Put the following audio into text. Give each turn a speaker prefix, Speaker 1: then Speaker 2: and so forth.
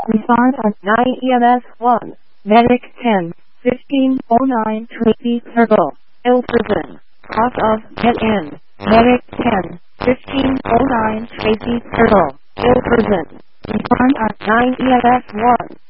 Speaker 1: Respond at 9 EMS 1. Medic 10, 1509 Tracy Circle, Ilfrison. Cross of Get In. Medic 10, 1509 Tracy Circle, Ilfrison. Respond at 9 EMS 1.